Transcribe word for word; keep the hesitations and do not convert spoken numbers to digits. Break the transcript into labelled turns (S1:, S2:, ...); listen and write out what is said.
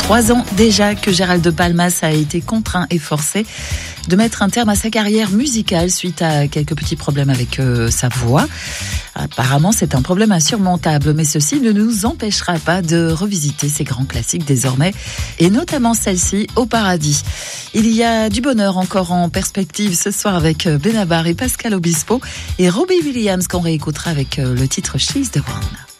S1: trois ans déjà que Gérald de Palmas a été contraint et forcé de mettre un terme à sa carrière musicale suite à quelques petits problèmes avec euh, sa voix. Apparemment, c'est un problème insurmontable, mais ceci ne nous empêchera pas de revisiter ces grands classiques désormais, et notamment celle-ci, Au Paradis. Il y a du bonheur encore en perspective ce soir avec Benabar et Pascal Obispo, et Robbie Williams qu'on réécoutera avec le titre She's the One.